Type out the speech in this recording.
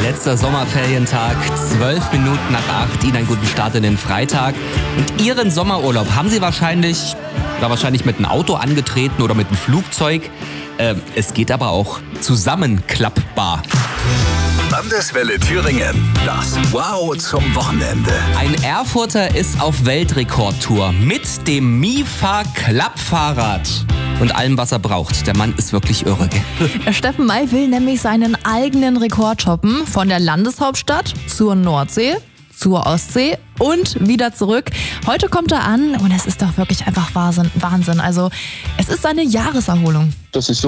Letzter Sommerferientag, 12 Minuten nach 8. Ihnen einen guten Start in den Freitag. Und Ihren Sommerurlaub haben Sie wahrscheinlich mit einem Auto angetreten oder mit einem Flugzeug. Es geht aber auch zusammenklappbar. Landeswelle Thüringen. Das Wow zum Wochenende. Ein Erfurter ist auf Weltrekordtour mit dem Mifa-Klappfahrrad und allem, was er braucht. Der Mann ist wirklich irre, gell? Steffen May will nämlich seinen eigenen Rekord toppen. Von der Landeshauptstadt zur Nordsee, zur Ostsee und wieder zurück. Heute kommt er an und es ist doch wirklich einfach Wahnsinn. Also es ist seine Jahreserholung. Das ist